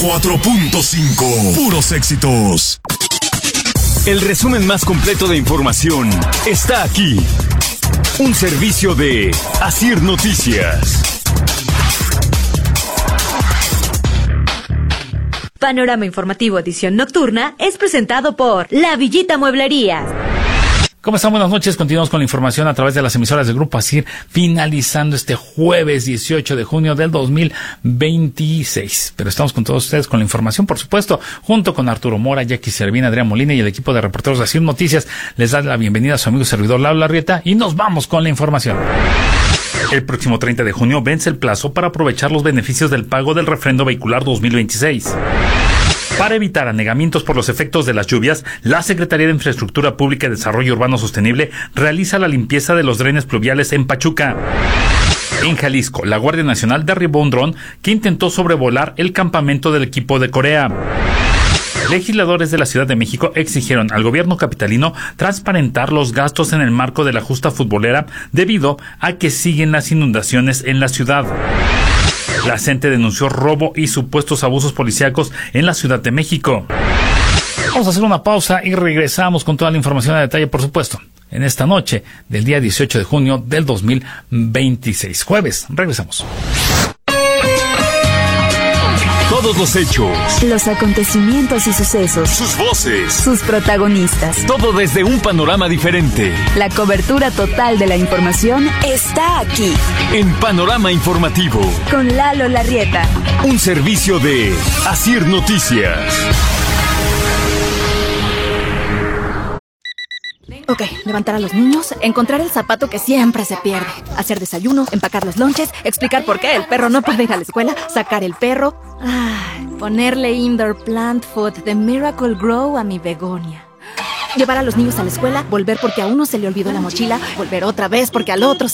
4.5. Puros éxitos. El resumen más completo de información está aquí. Un servicio de Asir Noticias. Panorama Informativo edición nocturna es presentado por La Villita Mueblerías. ¿Cómo están? Buenas noches. Continuamos con la información a través de las emisoras del Grupo Asir, finalizando este jueves 18 de junio del 2026. Pero estamos con todos ustedes con la información, por supuesto, junto con Arturo Mora, Jackie Servín, Adrián Molina y el equipo de reporteros de Asir Noticias. Les da la bienvenida a su amigo servidor Lalo Larrieta y nos vamos con la información. El próximo 30 de junio vence el plazo para aprovechar los beneficios del pago del refrendo vehicular 2026. Para evitar anegamientos por los efectos de las lluvias, la Secretaría de Infraestructura Pública y Desarrollo Urbano Sostenible realiza la limpieza de los drenes pluviales en Pachuca. En Jalisco, la Guardia Nacional derribó un dron que intentó sobrevolar el campamento del equipo de Corea. Legisladores de la Ciudad de México exigieron al gobierno capitalino transparentar los gastos en el marco de la justa futbolera debido a que siguen las inundaciones en la ciudad. La CENTE denunció robo y supuestos abusos policíacos en la Ciudad de México. Vamos a hacer una pausa y regresamos con toda la información a detalle, por supuesto, en esta noche del día 18 de junio del 2026. Jueves, regresamos. Todos los hechos, los acontecimientos y sucesos, sus voces, sus protagonistas. Todo desde un panorama diferente. La cobertura total de la información está aquí. En Panorama Informativo. Con Lalo Larrieta. Un servicio de Asir Noticias. Ok, levantar a los niños, encontrar el zapato que siempre se pierde, hacer desayuno, empacar los lonches, explicar por qué el perro no puede ir a la escuela, sacar el perro, ponerle indoor plant food de Miracle Grow a mi begonia. Llevar a los niños a la escuela, volver porque a uno se le olvidó la mochila, volver otra vez porque al otro